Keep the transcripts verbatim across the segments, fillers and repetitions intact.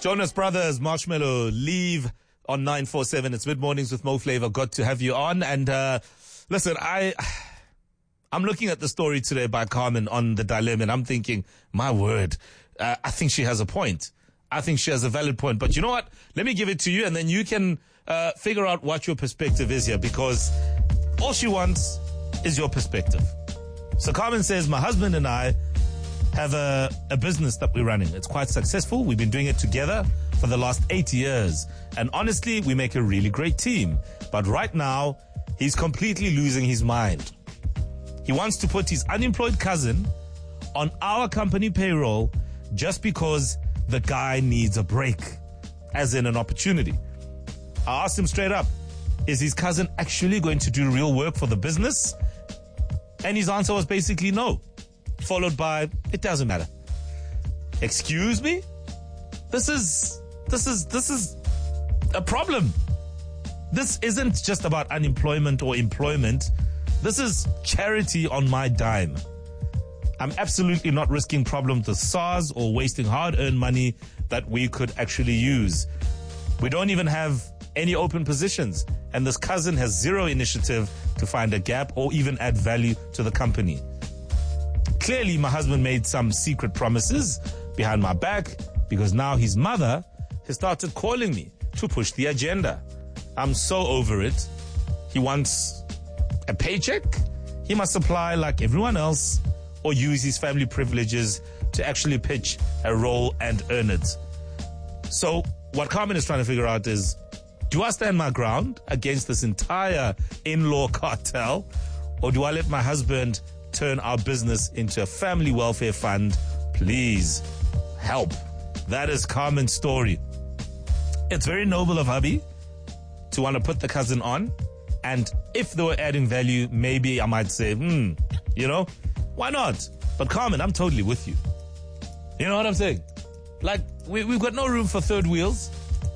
Jonas Brothers, Marshmallow, Leave on nine four seven. It's Mid Mornings with Mo Flava. Got to have you on. And uh, listen, I, I'm looking at the story today by Carmen on the dilemma, and I'm thinking, my word, uh, I think she has a point. I think she has a valid point. But you know what? Let me give it to you, and then you can uh, figure out what your perspective is here, because all she wants is your perspective. So Carmen says, my husband and I have a, a business that we're running. It's quite successful. We've been doing it together for the last eight years. And honestly, we make a really great team. But right now, he's completely losing his mind. He wants to put his unemployed cousin on our company payroll just because the guy needs a break, as in an opportunity. I asked him straight up, is his cousin actually going to do real work for the business? And his answer was basically no, followed by, it doesn't matter. Excuse me? This is, this is, this is a problem. This isn't just about unemployment or employment. This is charity on my dime. I'm absolutely not risking problems with SARS or wasting hard-earned money that we could actually use. We don't even have any open positions, and this cousin has zero initiative to find a gap or even add value to the company. Clearly, my husband made some secret promises behind my back, because now his mother has started calling me to push the agenda. I'm so over it. He wants a paycheck. He must apply like everyone else or use his family privileges to actually pitch a role and earn it. So what Carmen is trying to figure out is, do I stand my ground against this entire in-law cartel, or do I let my husband turn our business into a family welfare fund? Please help. That is Carmen's story. It's very noble of hubby to want to put the cousin on. And if they were adding value, maybe I might say, hmm, you know, why not? But Carmen, I'm totally with you. You know what I'm saying? Like, we, we've got no room for third wheels.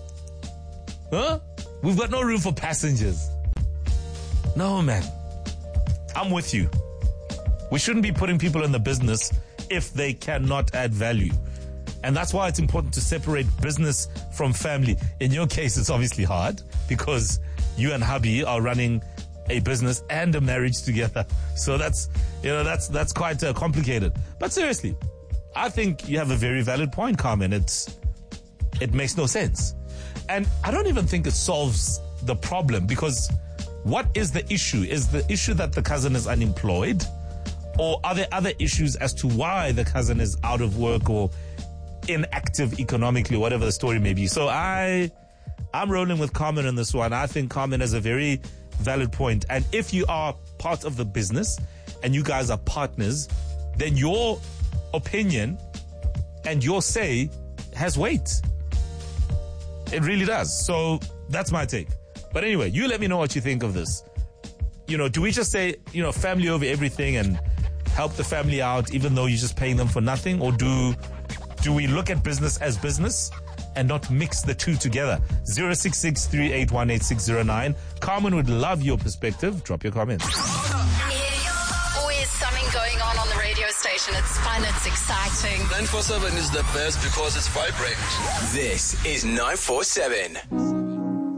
Huh? We've got no room for passengers. No, man. I'm with you. We shouldn't be putting people in the business if they cannot add value. And that's why it's important to separate business from family. In your case, it's obviously hard because you and hubby are running a business and a marriage together. So that's, you know, that's, that's quite uh, complicated. But seriously, I think you have a very valid point, Carmen. It's, it makes no sense. And I don't even think it solves the problem, because what is the issue? Is the issue that the cousin is unemployed? Or are there other issues as to why the cousin is out of work or inactive economically, whatever the story may be? So I, I'm rolling with Carmen on this one. I think Carmen has a very valid point. And if you are part of the business and you guys are partners, then your opinion and your say has weight. It really does. So that's my take. But anyway, you let me know what you think of this. You know, do we just say, you know, family over everything and help the family out even though you're just paying them for nothing? Or do do we look at business as business and not mix the two together? zero six six, three eight one, eight six zero nine. Carmen would love your perspective. Drop your comments. Always something going on on the radio station. It's fun. It's exciting. nine four seven is the best because it's vibrant. This is nine four seven.